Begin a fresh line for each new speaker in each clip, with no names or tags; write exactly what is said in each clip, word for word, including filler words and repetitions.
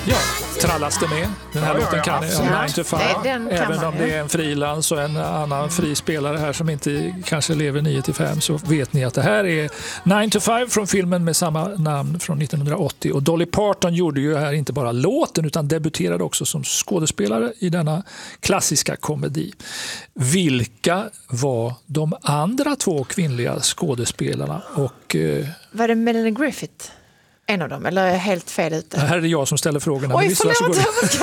Ja, trallas det med. Den här
Ja,
låten
ja,
kan
ja,
jag, nine to five.
Det- den kan
Även
man,
om
ja.
det är en frilans och en annan frispelare här som inte kanske lever nio till fem, så vet ni att det här är nine to five från filmen med samma namn från nittonhundraåttio. Och Dolly Parton gjorde ju här inte bara låten utan debuterade också som skådespelare i denna klassiska komedi. Vilka var de andra två kvinnliga skådespelarna? Och eh,
Var det Melanie Griffith? En av dem, eller är jag helt fel ute?
här är det jag som ställer frågorna.
Oj,
Men visst, varsågod.
förlåt!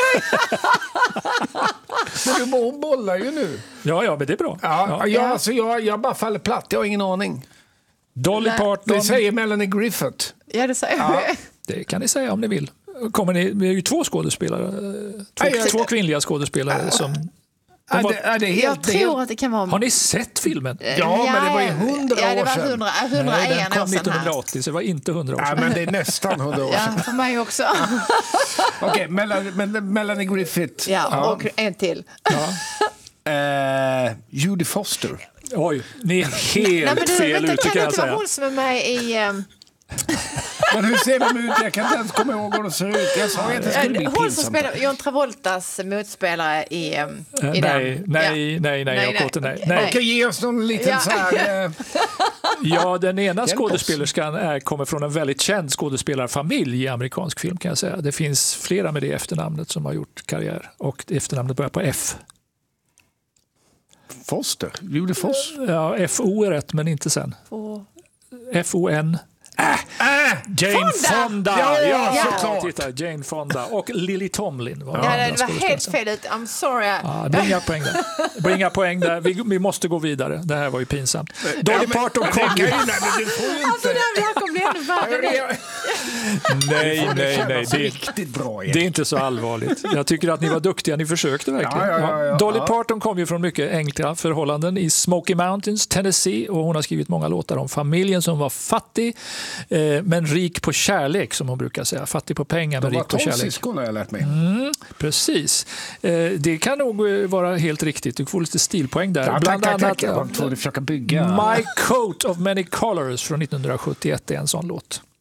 Men du hon bollar ju nu.
Ja, ja, men det är bra.
Ja,
Ja.
Jag, alltså, jag, jag bara faller platt, jag har ingen aning.
Dolly
Nej.
Parton,
Det säger Melanie Griffith.
Ja, det säger
Ja.
jag.
det kan ni säga om ni vill. Kommer ni, det är ju två skådespelare, eh, två,
Ja, ja.
två kvinnliga skådespelare som...
Ja,
var-
det, ja, det är
Jag
helt, det är
tror
helt,
att det kan vara...
Har ni sett filmen?
Ja, men det var ju hundra
ja, det
år
var
sedan.
hundra,
Nej, den
hundraen år
kom
sedan här.
nittonhundraåttio, så det var inte hundra år
ja,
sedan.
men det är nästan hundra år sedan.
Ja, för mig också.
Okej, Melanie, Mel- Melanie Griffith.
Ja, och en till.
Eh, Judy Foster.
Oj, ni är helt
Nej, men du,
fel
vänta,
ute
kan
kan
det
jag
inte vara
säga.
hon som är med i... Um,
Men hur ser de ut? Jag kan inte ens komma ihåg hur de ser ut. Jag sa att det skulle bli
hon som
pinsamt.
spelar John Travoltas motspelare i, um,
Eh,
i
nej,
den.
nej,
Ja.
nej, nej,
Nej,
jag
nej,
åter nej.
okej.
nej.
Okej, ge oss någon liten
Ja.
så här... Eh,
Ja, den ena
oss.
skådespelerskan är, kommer från en väldigt känd skådespelarfamilj i amerikansk film kan jag säga. Det finns flera med det efternamnet som har gjort karriär och efternamnet börjar på F.
Foster? Judy Foster?
Ja, F O är rätt men inte sen. F O N.
Äh,
Jane Fonda!
Ja,
ja,
såklart.
Titta, Jane Fonda och Lily Tomlin var
Ja,
den
det
andra
var
skådespelerskan.
helt fel ut. I'm sorry.
Ja, det blir inga poäng där. Det blir inga poäng där. Vi, vi måste gå vidare. Det här var ju pinsamt. Dolly Parton kom ju...
Nej, men du får ju
Alltså,
inte...
det här kommer bli ännu värre.
Nej, nej, nej.
Det är
Det,
riktigt bra.
det är inte så allvarligt. Jag tycker att ni var duktiga. Ni försökte verkligen.
Ja, ja, ja, ja.
Dolly
Ja.
Parton kom ju från mycket enkla förhållanden i Smoky Mountains, Tennessee. Och hon har skrivit många låtar om familjen som var fattig eh, men rik på kärlek, som hon brukar säga. Fattig på pengar men
De var
rik på
tolv
kärlek.
syskon har jag lärt mig.
Mm, precis. Eh, det kan nog eh, vara helt riktigt. Du får lite stilpoäng där.
Ja, tack,
Bland
tack, tack.
annat
Jag
eh,
var tvungen att försöka bygga.
My Coat of Many Colors från nittonhundrasjuttioett är en sån låt.